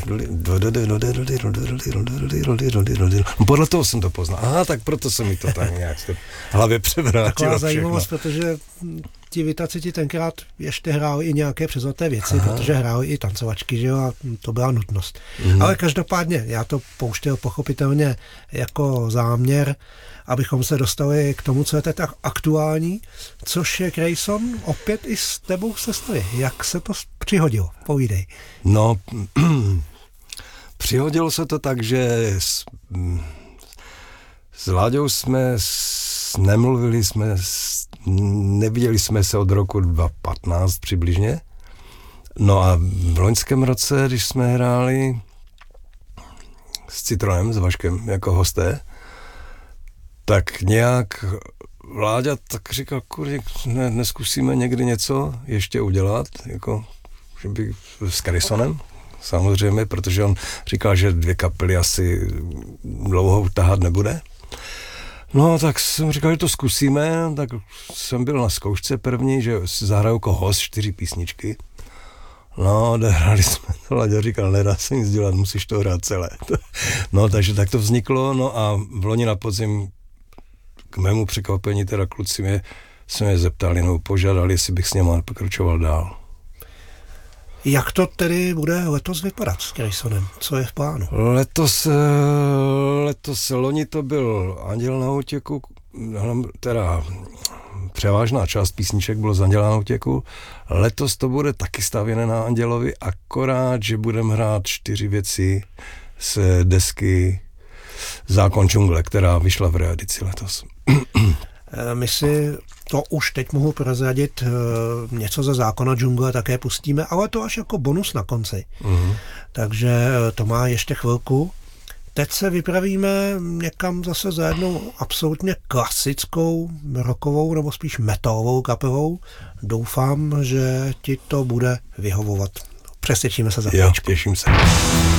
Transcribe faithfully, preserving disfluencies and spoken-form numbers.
Podle toho jsem to poznal. Aha, tak proto se mi to tak nějak v hlavě převrátilo. Taková zajímavost, protože ti Vitaciti tenkrát ještě hráli i nějaké přezvaté věci, Aha. protože hráli i tancovačky, že jo, a to byla nutnost. Mm. Ale každopádně, já to pouštěl pochopitelně jako záměr, abychom se dostali k tomu, co je teď aktuální, což je Grayson, opět i s tebou se stojí. Jak se to přihodilo? Povídej. No, přihodilo se to tak, že s, s Láďou jsme s, nemluvili jsme, s, neviděli jsme se od roku dva tisíce patnáct přibližně. No a v loňském roce, když jsme hráli s Citronem, s Vaškem jako hosté, tak nějak Láďa tak říkal, kurdi, ne, neskusíme někdy něco ještě udělat, jako, že by s Graysonem, samozřejmě, protože on říkal, že dvě kapely asi dlouho tahat nebude. No, tak jsem říkal, že to zkusíme, tak jsem byl na zkoušce první, že zahraju jako host čtyři písničky. No, odehráli jsme to, Láďa říkal, nedá se nic dělat, musíš to hrát celé. No, takže tak to vzniklo, no a v loni na podzim k mému překvapení teda kluci mě, se mě zeptali, no požádali, jestli bych s něma pokračoval dál. Jak to tedy bude letos vypadat s Graysonem? Co je v plánu? Letos, letos loni to byl Anděl na útěku, teda převážná část písniček bylo z Anděla na útěku. Letos to bude taky stavěné na Andělovi, akorát, že budeme hrát čtyři věci z desky Zákon džungle, která vyšla v reedici letos. My si to už teď mohu prozradit, něco ze Zákona džungle také pustíme, ale to až jako bonus na konci. Uh-huh. Takže to má ještě chvilku. Teď se vypravíme někam zase za jednou absolutně klasickou rockovou nebo spíš metalovou kapelou. Doufám, že ti to bude vyhovovat. Přesvědčíme se za chvíličku. Jo, těším se.